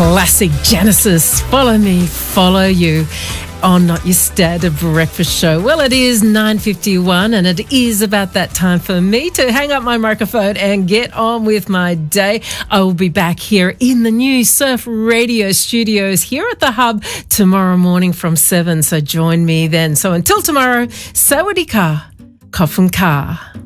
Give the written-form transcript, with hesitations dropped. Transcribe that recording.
classic Genesis. Follow me, follow you on Not Your Standard Breakfast Show. Well, it is 9:51 and it is about that time for me to hang up my microphone and get on with my day. I will be back here in the new Surf Radio studios here at the Hub tomorrow morning from 7, so join me then. So until tomorrow, Sawadee Ka, Kofun Ka.